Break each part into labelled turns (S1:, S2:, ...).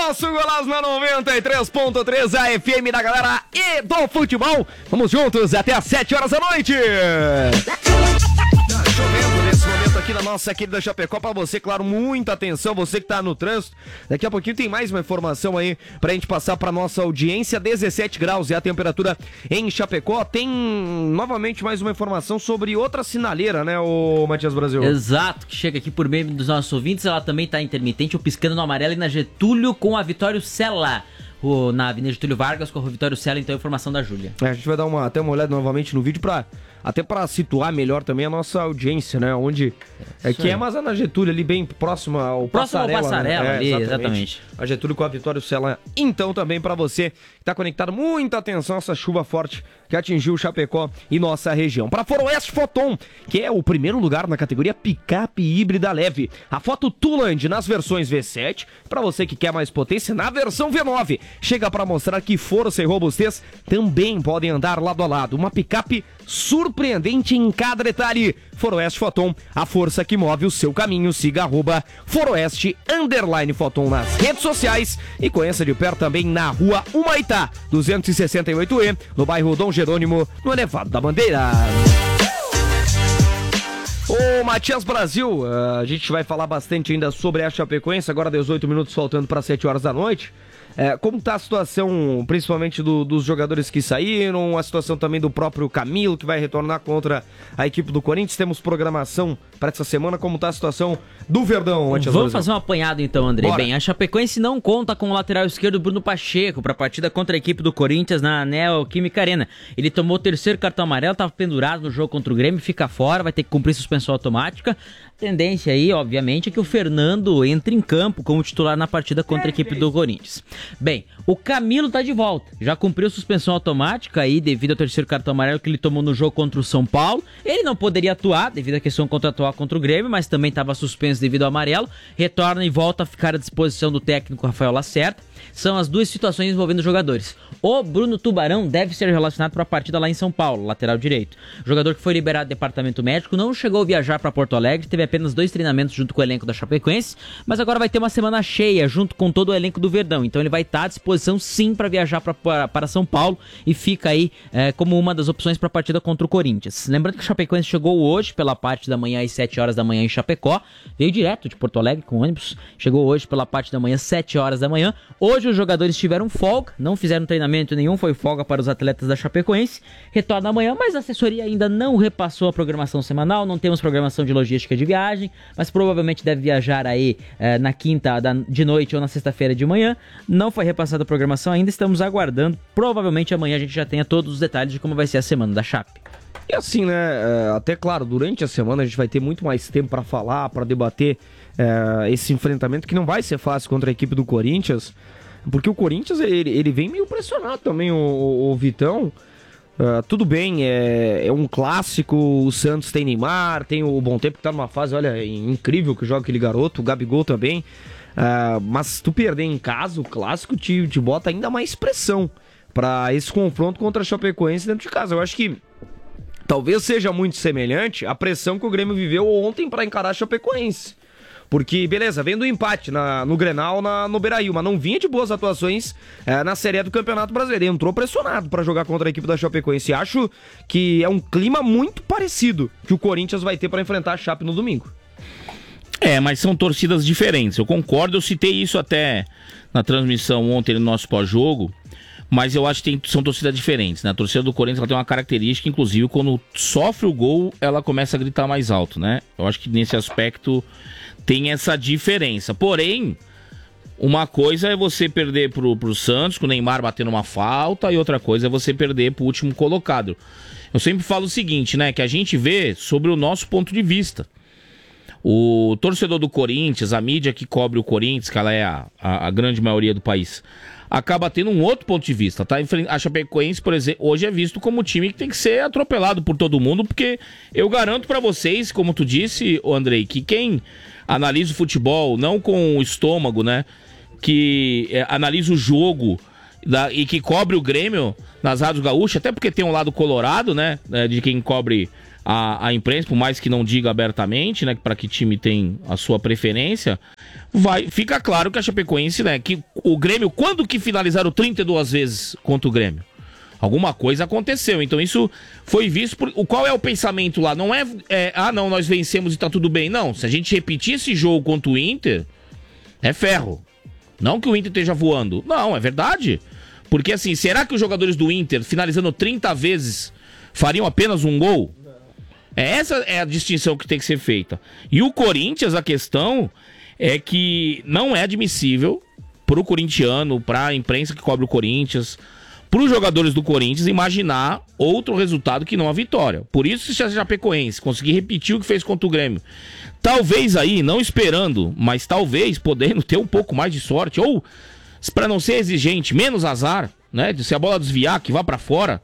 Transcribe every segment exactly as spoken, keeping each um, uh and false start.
S1: nosso Golaço na noventa e três ponto três, a F M da galera e do futebol. Vamos juntos até às sete horas da noite. Tá chovendo nesse momento aqui na nossa querida Chapecó. Pra você, claro, muita atenção, você que tá no trânsito. Daqui a pouquinho tem mais uma informação aí pra gente passar pra nossa audiência. dezessete graus é a temperatura em Chapecó. Tem novamente mais uma informação sobre outra sinaleira, né, o Matias Brasil?
S2: Exato, que chega aqui por meio dos nossos ouvintes. Ela também tá intermitente, ou piscando no amarelo, e na Getúlio com a Vitório Sela. O, na Avenida Getúlio Vargas com a Vitório Sela, então a informação da Júlia.
S1: É, a gente vai dar uma, até uma olhada novamente no vídeo pra, até para situar melhor também a nossa audiência, né? Onde é, é que é, mas é na Getúlio, ali bem próximo ao
S2: próximo
S1: Passarela.
S2: Próximo ao Passarela,
S1: né?
S2: ali,
S1: é,
S2: exatamente. exatamente.
S1: A Getúlio com a Vitório Sela. Então também para você que tá conectado, muita atenção a essa chuva forte que atingiu Chapecó e nossa região. Para Foroeste Foton, que é o primeiro lugar na categoria picape híbrida leve. A Foto Tuland nas versões V sete, para você que quer mais potência, na versão V nove. Chega para mostrar que força e robustez também podem andar lado a lado. Uma picape surpreendente em cada detalhe. Foroeste Foton, a força que move o seu caminho. Siga arroba Foroeste underline Foton nas redes sociais e conheça de perto também na rua Humaitá, duzentos e sessenta e oito E, no bairro Dom Jerônimo, no Elevado da Bandeira. Ô Matias Brasil, a gente vai falar bastante ainda sobre a Chapecoense, agora dezoito minutos faltando para sete horas da noite. É, como está a situação, principalmente do, dos jogadores que saíram, a situação também do próprio Camilo, que vai retornar contra a equipe do Corinthians? Temos programação para essa semana. Como está a situação do Verdão, Matias
S2: Vamos
S1: Brasil?
S2: fazer um apanhado então, André.
S1: Bora.
S2: Bem, a Chapecoense não conta com o lateral esquerdo Bruno Pacheco para a partida contra a equipe do Corinthians na Neoquímica Arena. Ele tomou o terceiro cartão amarelo, estava pendurado no jogo contra o Grêmio, fica fora, vai ter que cumprir suspensão automática. A tendência aí, obviamente, é que o Fernando entre em campo como titular na partida contra a equipe do Corinthians. Bem, o Camilo tá de volta, já cumpriu suspensão automática aí devido ao terceiro cartão amarelo que ele tomou no jogo contra o São Paulo. Ele não poderia atuar devido à questão contratual contra o Grêmio, mas também estava suspenso devido ao amarelo. Retorna e volta a ficar à disposição do técnico Rafael Lacerda. São as duas situações envolvendo os jogadores. O Bruno Tubarão deve ser relacionado para a partida lá em São Paulo, lateral direito. O jogador que foi liberado do departamento médico não chegou a viajar para Porto Alegre, teve apenas dois treinamentos junto com o elenco da Chapecoense, mas agora vai ter uma semana cheia junto com todo o elenco do Verdão. Então ele vai estar à disposição sim para viajar pra, pra, para São Paulo e fica aí é, como uma das opções para a partida contra o Corinthians. Lembrando que o Chapecoense chegou hoje pela parte da manhã às sete horas da manhã em Chapecó, veio direto de Porto Alegre com ônibus, chegou hoje pela parte da manhã, sete horas da manhã. Hoje os jogadores tiveram folga, não fizeram treinamento nenhum, foi folga para os atletas da Chapecoense. Retorna amanhã, mas a assessoria ainda não repassou a programação semanal, não temos programação de logística de viagem, mas provavelmente deve viajar aí é, na quinta da, de noite ou na sexta-feira de manhã. Não foi repassada a programação ainda, estamos aguardando. Provavelmente amanhã a gente já tenha todos os detalhes de como vai ser a semana da Chape.
S1: E assim, né, até claro, durante a semana a gente vai ter muito mais tempo para falar, para debater é, esse enfrentamento que não vai ser fácil contra a equipe do Corinthians, porque o Corinthians ele, ele vem meio pressionado também, o, o, o Vitão. Uh, tudo bem, é, é um clássico, o Santos tem Neymar, tem o Bom Tempo que tá numa fase, olha, incrível que joga aquele garoto, o Gabigol também, uh, mas se tu perder em casa, o clássico te, te bota ainda mais pressão para esse confronto contra a Chapecoense dentro de casa. Eu acho que talvez seja muito semelhante à pressão que o Grêmio viveu ontem para encarar a Chapecoense. Porque, beleza, vem do empate na, no Grenal, na, no Beira-Rio, mas não vinha de boas atuações é, na Série A do Campeonato Brasileiro. Entrou pressionado para jogar contra a equipe da Chapecoense. E acho que é um clima muito parecido que o Corinthians vai ter para enfrentar a Chape no domingo.
S3: É, mas são torcidas diferentes. Eu concordo, eu citei isso até na transmissão ontem no nosso pós-jogo. Mas eu acho que tem, são torcidas diferentes, né? A torcida do Corinthians ela tem uma característica, inclusive, quando sofre o gol, ela começa a gritar mais alto, né? Eu acho que nesse aspecto tem essa diferença. Porém, uma coisa é você perder pro, pro Santos, com o Neymar batendo uma falta, e outra coisa é você perder pro último colocado. Eu sempre falo o seguinte, né? Que a gente vê sobre o nosso ponto de vista. O torcedor do Corinthians, a mídia que cobre o Corinthians, que ela é a, a, a grande maioria do país, acaba tendo um outro ponto de vista, tá? A Chapecoense, por exemplo, hoje é visto como um time que tem que ser atropelado por todo mundo, porque eu garanto pra vocês, como tu disse, Andrei, que quem analisa o futebol, não com o estômago, né? Que é, analisa o jogo da, e que cobre o Grêmio nas rádios gaúchas, até porque tem um lado colorado, né? De quem cobre a, a imprensa, por mais que não diga abertamente, né, para que time tem a sua preferência, vai, fica claro que a Chapecoense, né, que o Grêmio, quando que finalizaram trinta e duas vezes contra o Grêmio? Alguma coisa aconteceu, então isso foi visto por... Qual é o pensamento lá? Não é, é, ah não, nós vencemos e tá tudo bem, não. Se a gente repetir esse jogo contra o Inter, é ferro. Não que o Inter esteja voando, não, é verdade. Porque assim, será que os jogadores do Inter, finalizando trinta vezes, fariam apenas um gol? Essa é a distinção que tem que ser feita. E o Corinthians, a questão é que não é admissível pro corintiano, pra imprensa que cobre o Corinthians, pros jogadores do Corinthians imaginar outro resultado que não a vitória. Por isso, se a Chapecoense conseguir repetir o que fez contra o Grêmio, talvez aí, não esperando, mas talvez podendo ter um pouco mais de sorte, ou, para não ser exigente, menos azar, né? Se a bola desviar, que vá para fora.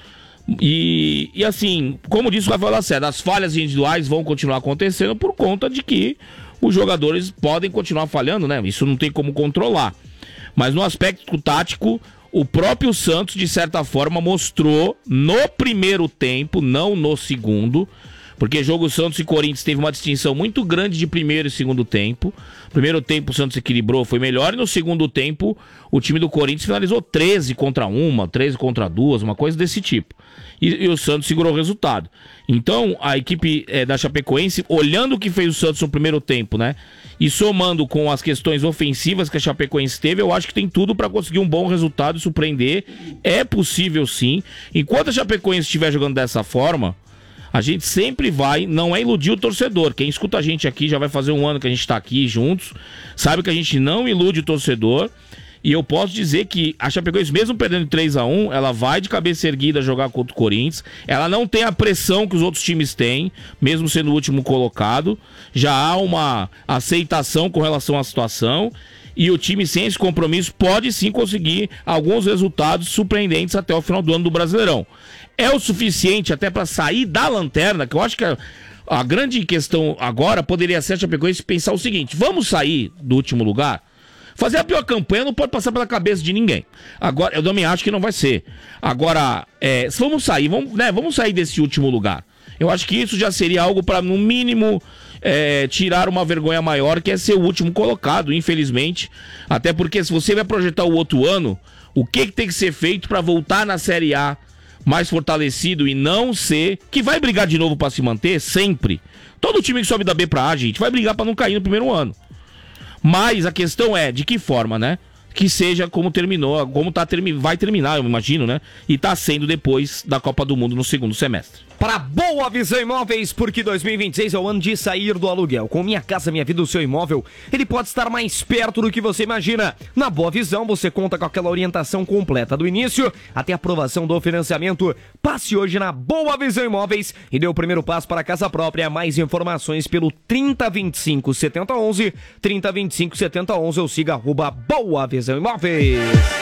S3: E, e assim, como disse o Rafael Lacerda, as falhas individuais vão continuar acontecendo por conta de que os jogadores podem continuar falhando, né? Isso não tem como controlar. Mas no aspecto tático, o próprio Santos, de certa forma, mostrou no primeiro tempo, não no segundo, porque jogo Santos e Corinthians teve uma distinção muito grande de primeiro e segundo tempo. Primeiro tempo o Santos equilibrou, foi melhor, e no segundo tempo o time do Corinthians finalizou treze contra uma, treze contra duas, uma coisa desse tipo. E, e o Santos segurou o resultado. Então a equipe é, da Chapecoense, olhando o que fez o Santos no primeiro tempo, né, e somando com as questões ofensivas que a Chapecoense teve, eu acho que tem tudo para conseguir um bom resultado e surpreender. É possível sim. Enquanto a Chapecoense estiver jogando dessa forma, a gente sempre vai, não é iludir o torcedor. Quem escuta a gente aqui, já vai fazer um ano que a gente está aqui juntos, sabe que a gente não ilude o torcedor. E eu posso dizer que a Chapecoense, mesmo perdendo três a um, ela vai de cabeça erguida jogar contra o Corinthians. Ela não tem a pressão que os outros times têm, mesmo sendo o último colocado. Já há uma aceitação com relação à situação. E o time, sem esse compromisso, pode sim conseguir alguns resultados surpreendentes até o final do ano do Brasileirão. É o suficiente até para sair da lanterna, que eu acho que a, a grande questão agora poderia ser a Chapecoense pensar o seguinte: vamos sair do último lugar? Fazer a pior campanha não pode passar pela cabeça de ninguém. Agora, eu também acho que não vai ser. Agora, é, se vamos sair, vamos, né, vamos sair desse último lugar. Eu acho que isso já seria algo para, no mínimo, é, tirar uma vergonha maior, que é ser o último colocado, infelizmente. Até porque se você vai projetar o outro ano, o que, que tem que ser feito para voltar na Série A mais fortalecido e não ser... Que vai brigar de novo para se manter, sempre. Todo time que sobe da B pra A, gente, vai brigar para não cair no primeiro ano. Mas a questão é, de que forma, né? Que seja como terminou, como tá, vai terminar, eu imagino, né? E tá sendo depois da Copa do Mundo no segundo semestre.
S1: Para Boa Visão Imóveis, porque dois mil e vinte e seis é o ano de sair do aluguel. Com Minha Casa Minha Vida, o seu imóvel, ele pode estar mais perto do que você imagina. Na Boa Visão, você conta com aquela orientação completa do início até a aprovação do financiamento. Passe hoje na Boa Visão Imóveis e dê o primeiro passo para a casa própria. Mais informações pelo trinta, vinte e cinco, setenta, onze, trinta, vinte e cinco, setenta, onze ou siga arroba Boa Visão Imóveis.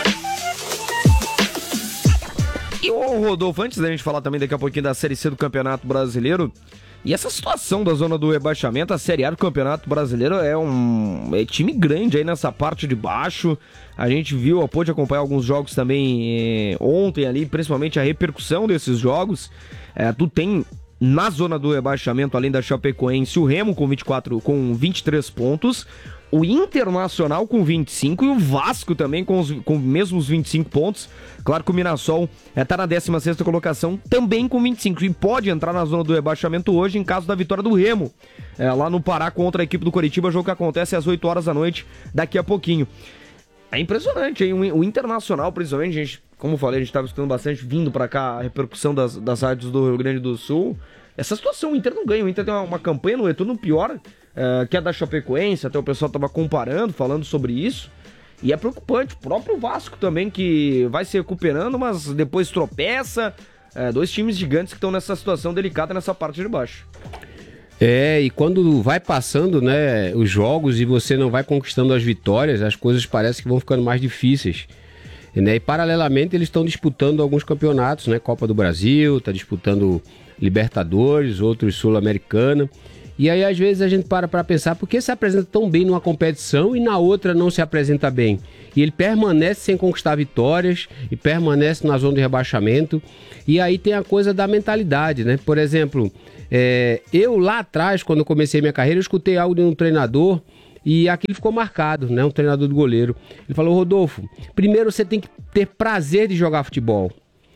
S1: E o Rodolfo, antes da gente falar também daqui a pouquinho da Série C do Campeonato Brasileiro, e essa situação da zona do rebaixamento, a Série A do Campeonato Brasileiro é um é time grande aí nessa parte de baixo. A gente viu, pôde acompanhar alguns jogos também eh, ontem ali, principalmente a repercussão desses jogos. É, tu tem na zona do rebaixamento, além da Chapecoense, o Remo com vinte e quatro, com vinte e três pontos, o Internacional com vinte e cinco e o Vasco também com os com mesmos vinte e cinco pontos. Claro que o Mirassol está é, na décima sexta colocação também com vinte e cinco e pode entrar na zona do rebaixamento hoje em caso da vitória do Remo, é, lá no Pará contra a equipe do Coritiba, jogo que acontece às oito horas da noite daqui a pouquinho. É impressionante, hein? O Internacional, principalmente, gente, como eu falei, a gente estava escutando bastante vindo para cá a repercussão das, das rádios do Rio Grande do Sul. Essa situação, o Inter não ganha, o Inter tem uma, uma campanha no retorno pior uh, que a da Chapecoense, até o pessoal estava comparando, falando sobre isso, e é preocupante. O próprio Vasco também, que vai se recuperando, mas depois tropeça, uh, dois times gigantes que estão nessa situação delicada nessa parte de baixo.
S4: É, e quando vai passando, né, os jogos e você não vai conquistando as vitórias, as coisas parecem que vão ficando mais difíceis. Né? E paralelamente eles estão disputando alguns campeonatos, né? Copa do Brasil, está disputando Libertadores, outros Sul-Americana. E aí, às vezes, a gente para para pensar por que se apresenta tão bem numa competição e na outra não se apresenta bem. E ele permanece sem conquistar vitórias e permanece na zona de rebaixamento. E aí tem a coisa da mentalidade, né? Por exemplo, é, eu lá atrás, quando eu comecei minha carreira, eu escutei algo de um treinador e aquilo ficou marcado, né? Um treinador do goleiro. Ele falou: Rodolfo, primeiro você tem que ter prazer de jogar futebol.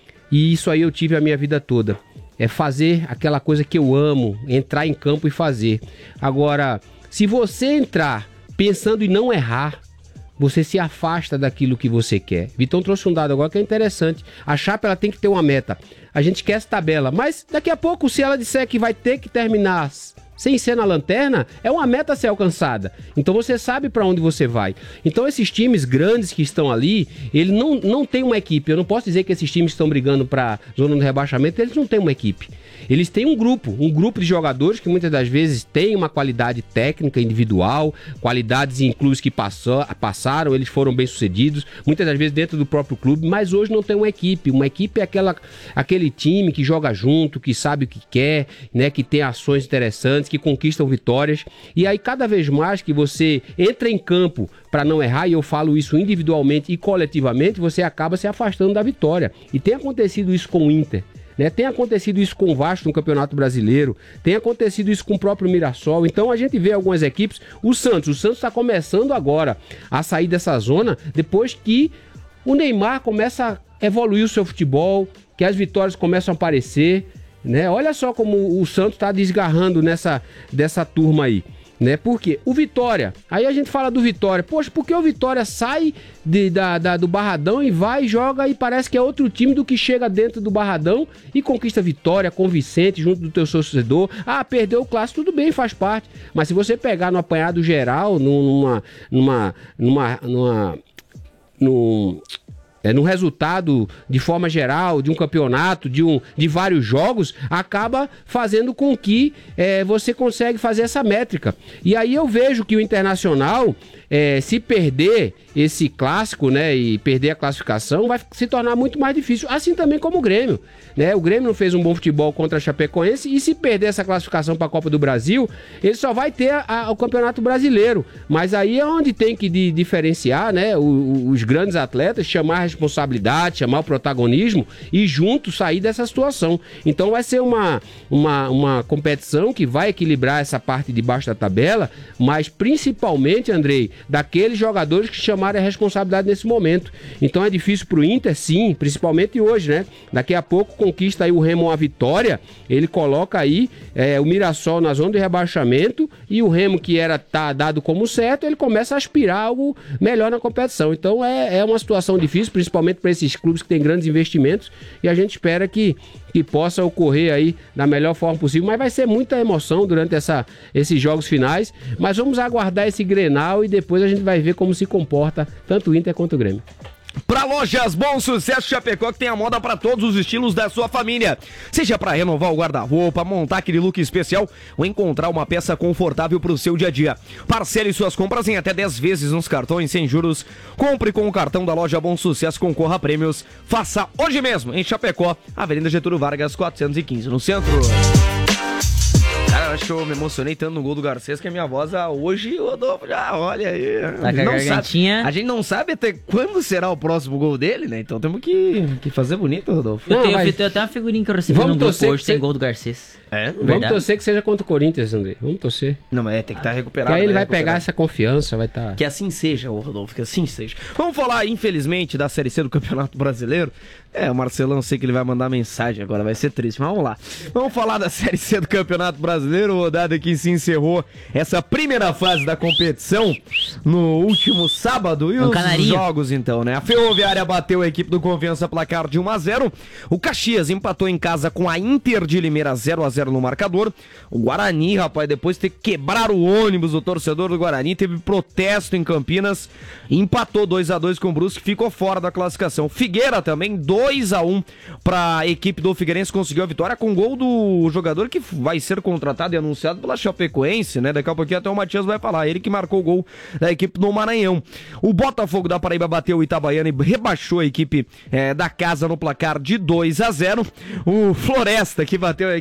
S4: E isso aí eu tive a minha vida toda. É fazer aquela coisa que eu amo, entrar em campo e fazer. Agora, se você entrar pensando em não errar, você se afasta daquilo que você quer. Vitão trouxe um dado agora que é interessante. A Chape, ela tem que ter uma meta. A gente quer essa tabela, mas daqui a pouco, se ela disser que vai ter que terminar sem ser na lanterna, é uma meta a ser alcançada. Então você sabe para onde você vai. Então esses times grandes que estão ali, ele não, não tem uma equipe. Eu não posso dizer que esses times que estão brigando para zona de rebaixamento, eles não têm uma equipe. Eles têm um grupo, um grupo de jogadores que muitas das vezes tem uma qualidade técnica individual, qualidades em clubes que passou, passaram, eles foram bem sucedidos, muitas das vezes dentro do próprio clube, mas hoje não tem uma equipe. Uma equipe é aquela, aquele time que joga junto, que sabe o que quer, né, que tem ações interessantes, que conquistam vitórias. E aí cada vez mais que você entra em campo para não errar, e eu falo isso individualmente e coletivamente, você acaba se afastando da vitória. E tem acontecido isso com o Inter. Né? Tem acontecido isso com o Vasco no Campeonato Brasileiro, tem acontecido isso com o próprio Mirassol. Então a gente vê algumas equipes, o Santos, o Santos está começando agora a sair dessa zona, depois que o Neymar começa a evoluir o seu futebol, que as vitórias começam a aparecer, né? Olha só como o Santos está desgarrando nessa dessa turma aí. Né? Por quê? O Vitória, aí a gente fala do Vitória, poxa, porque o Vitória sai de, da, da, do Barradão e vai, joga e parece que é outro time do que chega dentro do Barradão e conquista vitória convincente junto do teu torcedor. Ah, perdeu o clássico, tudo bem, faz parte, mas se você pegar no apanhado geral, numa numa numa numa num, É, no resultado, de forma geral, de um campeonato, de, um, de vários jogos, acaba fazendo com que é, você consegue fazer essa métrica. E aí eu vejo que o Internacional, é, se perder esse clássico, né, e perder a classificação, vai se tornar muito mais difícil. Assim também como o Grêmio. Né? O Grêmio não fez um bom futebol contra a Chapecoense e se perder essa classificação para a Copa do Brasil, ele só vai ter a, a, o Campeonato Brasileiro. Mas aí é onde tem que di, diferenciar, né, o, o, os grandes atletas, chamar a responsabilidade, chamar o protagonismo e juntos sair dessa situação. Então vai ser uma, uma, uma competição que vai equilibrar essa parte de baixo da tabela, mas principalmente, Andrei, daqueles jogadores que chamaram a responsabilidade nesse momento. Então é difícil pro Inter, sim, principalmente hoje, né? Daqui a pouco conquista aí o Remo uma vitória, ele coloca aí é, o Mirassol na zona de rebaixamento e o Remo, que era tá dado como certo, ele começa a aspirar algo melhor na competição. Então é, é uma situação difícil, principalmente para esses clubes que têm grandes investimentos, e a gente espera que, que possa ocorrer aí da melhor forma possível, mas vai ser muita emoção durante essa, esses jogos finais, mas vamos aguardar esse Grenal e depois a gente vai ver como se comporta tanto o Inter quanto o Grêmio.
S1: Pra Lojas Bom Sucesso Chapecó, que tem a moda pra todos os estilos da sua família. Seja pra renovar o guarda-roupa, montar aquele look especial ou encontrar uma peça confortável pro seu dia a dia. Parcele suas compras em até dez vezes nos cartões sem juros. Compre com o cartão da Loja Bom Sucesso, concorra a prêmios. Faça hoje mesmo em Chapecó, Avenida Getúlio Vargas quatrocentos e quinze, no centro. Cara, eu acho que eu me emocionei tanto no gol do Garcês que a minha voz ah, hoje, Rodolfo, já olha aí.
S2: Tá com a gargantinha.
S1: Sabe, a gente não sabe até quando será o próximo gol dele, né? Então temos que, que fazer bonito, Rodolfo.
S2: Eu,
S4: Não,
S2: tenho,
S4: mas...
S2: eu tenho até uma figurinha que eu recebi
S4: Vamos
S2: no grupo
S4: torcer
S2: hoje,
S4: que
S2: sem
S4: você-
S2: gol do Garcês.
S1: É?
S4: Vamos
S2: Verdade.
S4: torcer que seja contra o Corinthians, André. Vamos torcer.
S1: Não, mas é, tem que estar recuperado.
S4: Que aí ele
S1: né?
S4: vai pegar
S1: Recuperado.
S4: essa confiança, vai estar...
S1: Que assim seja, ô Rodolfo, que assim seja. Vamos falar, infelizmente, da Série C do Campeonato Brasileiro. É, o Marcelão, sei que ele vai mandar mensagem agora, vai ser triste, mas vamos lá. Vamos falar da Série C do Campeonato Brasileiro, rodada que se encerrou essa primeira fase da competição no último sábado. E
S2: É um
S1: os
S2: canarinho.
S1: jogos, então, né? A Ferroviária bateu a equipe do Confiança, placar de um a zero. O Caxias empatou em casa com a Inter de Limeira, zero a zero no marcador. O Guarani, rapaz, depois de ter que quebrar o ônibus, o torcedor do Guarani teve protesto em Campinas e empatou dois a dois com o Brusque, ficou fora da classificação. Figueira também, dois a um para a equipe do Figueirense, conseguiu a vitória com gol do jogador que vai ser contratado e anunciado pela Chapecoense, né? Daqui a pouquinho até o Matias vai falar, ele que marcou o gol da equipe do Maranhão. O Botafogo da Paraíba bateu o Itabaiana e rebaixou a equipe eh, da casa no placar de dois a zero. O Floresta, que bateu a equipe do Ituano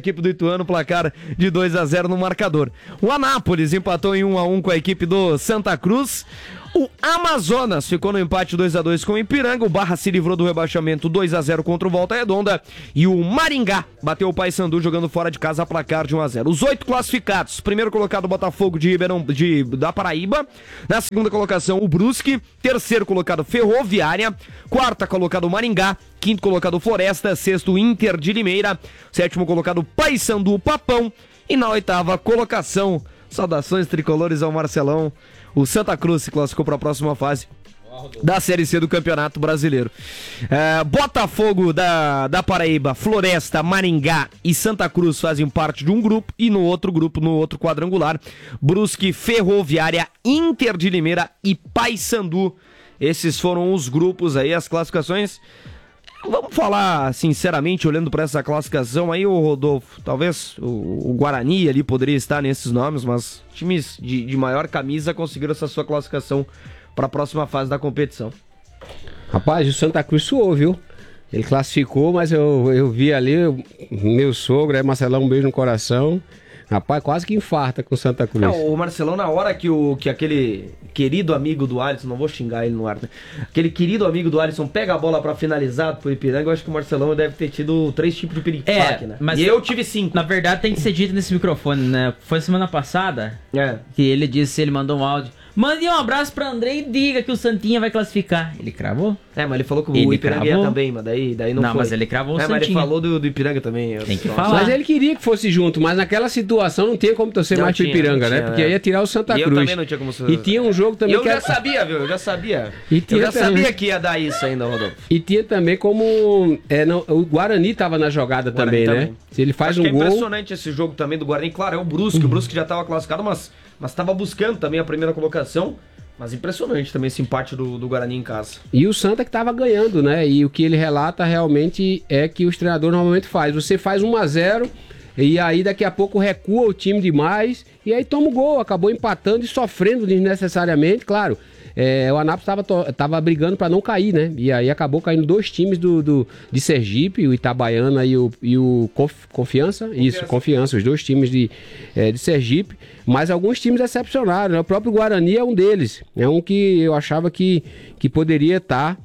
S1: Ituano, placar de dois a zero no marcador. O Anápolis empatou em um a um com a equipe do Santa Cruz. O Amazonas ficou no empate dois a dois com o Ipiranga. O Barra se livrou do rebaixamento dois a zero contra o Volta Redonda. E o Maringá bateu o Paysandu jogando fora de casa, placar de um a zero. Os oito classificados: primeiro colocado Botafogo de Ribeirão de, da Paraíba. Na segunda colocação o Brusque. Terceiro colocado Ferroviária. Quarta colocado Maringá. Quinto colocado Floresta. Sexto Inter de Limeira. Sétimo colocado Paysandu Papão. E na oitava colocação, saudações tricolores ao Marcelão, o Santa Cruz se classificou para a próxima fase da Série C do Campeonato Brasileiro. É, Botafogo da, da Paraíba, Floresta, Maringá e Santa Cruz fazem parte de um grupo, e no outro grupo, no outro quadrangular, Brusque, Ferroviária, Inter de Limeira e Paysandu. Esses foram os grupos aí, as classificações. Vamos falar sinceramente, olhando para essa classificação aí, o Rodolfo, talvez o, o Guarani ali poderia estar nesses nomes, mas times de, de maior camisa conseguiram essa sua classificação para a próxima fase da competição.
S4: Rapaz, o Santa Cruz suou, viu? Ele classificou, mas eu, eu vi ali, meu sogro, é Marcelão, um beijo no coração. Rapaz, quase que infarta com o Santa Cruz.
S1: Não, o Marcelão, na hora que, o, que aquele querido amigo do Alisson, não vou xingar ele no ar, né? Aquele querido amigo do Alisson pega a bola pra finalizar pro Ipiranga, eu acho que o Marcelão deve ter tido três tipos de piripaque,
S2: É,
S1: né?
S2: mas
S1: E eu tive cinco.
S2: Na verdade tem que ser dito nesse microfone, né? Foi semana passada
S1: É.
S2: que ele disse, ele mandou um áudio. Mande um abraço pra André e diga que o Santinha vai classificar. Ele cravou?
S1: É, mas ele falou que o
S2: Ele
S1: Ipiranga
S2: cravou?
S1: ia também, mas daí, daí não,
S2: Não,
S1: foi.
S2: mas ele cravou o
S1: É, mas ele
S2: Santinha.
S1: falou do, do Ipiranga também. eu-
S2: Tem que
S1: Nossa.
S2: falar.
S4: Mas ele queria que fosse junto, mas naquela situação não tinha como torcer
S1: Não
S4: mais pro
S1: tinha,
S4: Ipiranga,
S1: não
S4: né?
S1: tinha,
S4: Porque
S1: é.
S4: aí ia tirar o Santa
S1: E eu
S4: Cruz.
S1: também não tinha como...
S4: E tinha um jogo
S1: E
S4: também
S1: eu
S4: que
S1: já
S4: era...
S1: sabia, viu? Eu já sabia.
S4: E tinha
S1: eu já
S4: também-
S1: sabia que ia dar isso ainda, Rodolfo.
S4: E tinha também como... É, não, o Guarani tava na jogada
S1: Guarani
S4: também, né?
S1: também.
S4: Se ele faz
S1: Acho
S4: um
S1: que é
S4: gol...
S1: impressionante esse jogo também do Guarani. Claro, é o Brusque. O Brusque já estava classificado, mas mas estava buscando também a primeira colocação. Mas impressionante também esse empate do, do Guarani em casa.
S4: E o Santa que tava ganhando, né? E o que ele relata realmente é que os treinadores normalmente faz. Você faz um a zero e aí daqui a pouco recua o time demais e aí toma o gol. Acabou empatando e sofrendo desnecessariamente, claro. É, o Anápolis tava, to- tava brigando para não cair, né? E aí acabou caindo dois times do, do, de Sergipe, o Itabaiana e o, e o Conf- Confiança. Confiança. Isso, Confiança, os dois times de, é, de Sergipe. Mas alguns times decepcionaram, né? O próprio Guarani é um deles. É um que eu achava que, que poderia estar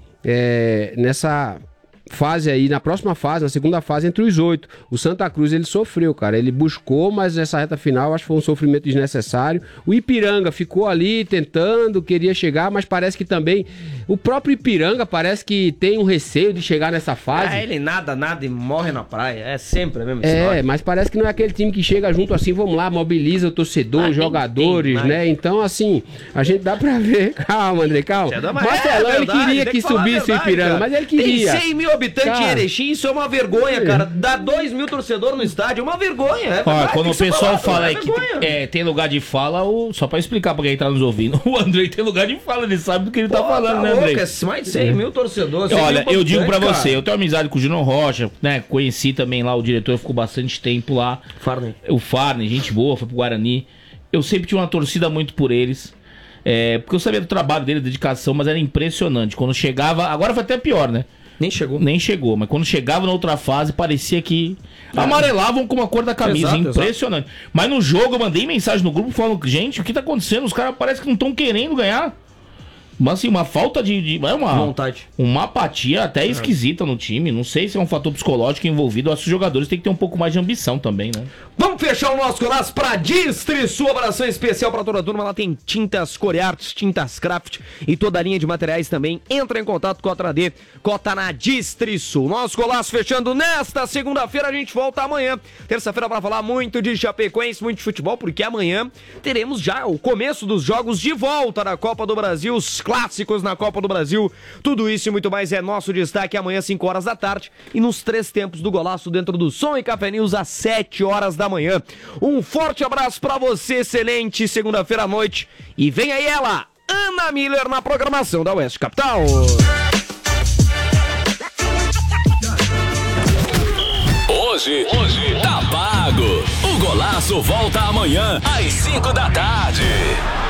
S4: é, nessa fase aí, na próxima fase, na segunda fase, entre os oito. O Santa Cruz, ele sofreu, cara. Ele buscou, mas nessa reta final, acho que foi um sofrimento desnecessário. O Ipiranga ficou ali tentando, queria chegar, mas parece que também... O próprio Ipiranga parece que tem um receio de chegar nessa fase.
S1: É, ele nada, nada e morre na praia. É sempre a mesma
S4: É,
S1: história.
S4: mas parece que não é aquele time que chega junto assim, vamos lá, mobiliza o torcedor,
S1: Ah,
S4: os jogadores,
S1: tem, tem,
S4: né? Então, assim, a gente dá pra ver. Calma, André, calma.
S1: Você é da-
S4: Marcelão,
S1: é
S4: ele
S1: verdade,
S4: queria
S1: tem
S4: que
S1: falar a
S4: subisse o
S1: verdade,
S4: Ipiranga,
S1: cara.
S4: mas ele queria.
S1: Tem cem mil habitantes
S4: Cara.
S1: em Erechim, isso é uma vergonha, cara. Dá dois mil torcedores no estádio, é uma vergonha. É
S3: Olha,
S1: verdade,
S3: quando
S1: tem
S3: o
S1: que ser
S3: pessoal
S1: falado,
S3: fala
S1: é
S3: aí que
S1: vergonha.
S3: é, tem lugar de fala, o, só pra explicar pra quem tá nos ouvindo, o Andrei tem lugar de fala, ele sabe do que ele tá
S1: Pô,
S3: falando,
S1: tá
S3: né,
S1: louco,
S3: Andrei?
S1: é mais de cem mil torcedores. cem
S3: Olha,
S1: mil
S3: eu digo pra
S1: habitantes,
S3: você,
S1: cara.
S3: eu tenho amizade com o Júnior Rocha, né? Conheci também lá o diretor, ficou bastante tempo lá.
S1: Farney.
S3: O Farney, gente boa, foi pro Guarani. Eu sempre tinha uma torcida muito por eles. É, porque eu sabia do trabalho dele, da dedicação, mas era impressionante. Quando chegava. Agora foi até pior, né?
S1: Nem chegou.
S3: Nem chegou, mas quando chegava na outra fase, parecia que amarelavam com a cor da camisa.
S1: Exato,
S3: Impressionante. Mas no jogo eu mandei mensagem no grupo falando, gente, o que tá acontecendo? Os caras parecem que não estão querendo ganhar. Mas assim, uma falta de. de é uma,
S1: Vontade.
S3: uma apatia até esquisita no time. Não sei se é um fator psicológico envolvido. Acho que os jogadores têm que ter um pouco mais de ambição também, né?
S1: Vamos fechar o nosso golaço pra Distri, sua abração especial pra toda a turma. Ela tem tintas Corearts, tintas Craft e toda a linha de materiais também. Entra em contato com a Cota D, cota na Distri Sul. Nosso golaço fechando nesta segunda-feira. A gente volta amanhã, terça-feira, pra falar muito de Chapecoense, muito de futebol, porque amanhã teremos já o começo dos jogos de volta da Copa do Brasil, os clássicos na Copa do Brasil. Tudo isso e muito mais é nosso destaque amanhã, cinco horas da tarde, e nos três tempos do golaço dentro do Som e Café News às sete horas da manhã. Um forte abraço pra você, excelente segunda-feira à noite. E vem aí ela, Ana Miller, na programação da Oeste Capital.
S5: Hoje, hoje tá pago. O golaço volta amanhã às cinco da tarde.